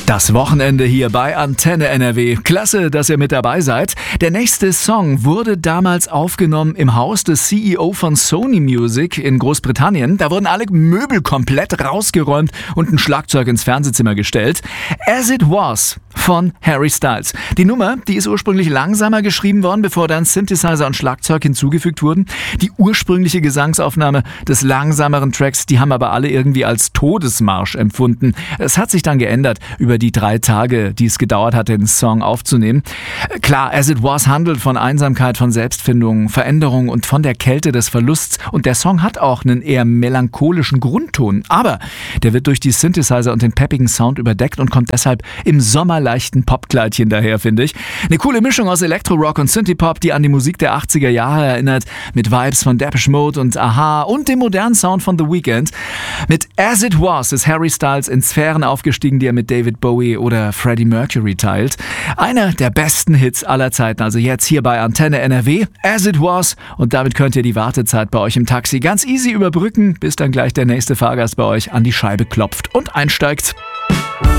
Das Wochenende hier bei Antenne NRW. Klasse, dass ihr mit dabei seid. Der nächste Song wurde damals aufgenommen im Haus des CEO von Sony Music in Großbritannien. Da wurden alle Möbel komplett rausgeräumt und ein Schlagzeug ins Fernsehzimmer gestellt. As It Was von Harry Styles. Die Nummer, die ist ursprünglich langsamer geschrieben worden, bevor dann Synthesizer und Schlagzeug hinzugefügt wurden. Die ursprüngliche Gesangsaufnahme des langsameren Tracks, die haben aber alle irgendwie als Todesmarsch empfunden. Es hat sich dann geändert über die 3 Tage, die es gedauert hat, den Song aufzunehmen. Klar, As It Was handelt von Einsamkeit, von Selbstfindung, Veränderung und von der Kälte des Verlusts. Und der Song hat auch einen eher melancholischen Grundton. Aber der wird durch die Synthesizer und den peppigen Sound überdeckt und kommt deshalb im sommerleichten Popkleidchen daher, finde ich. Eine coole Mischung aus Elektro-Rock und Synthie-Pop, die an die Musik der 80er Jahre erinnert, mit Vibes von Depeche Mode und Aha und dem modernen Sound von The Weeknd. Mit As It Was ist Harry Styles in Sphären aufgestiegen, die er mit David Bowie oder Freddie Mercury teilt. Einer der besten Hits aller Zeiten, also jetzt hier bei Antenne NRW, As It Was, und damit könnt ihr die Wartezeit bei euch im Taxi ganz easy überbrücken, bis dann gleich der nächste Fahrgast bei euch an die Scheibe klopft und einsteigt.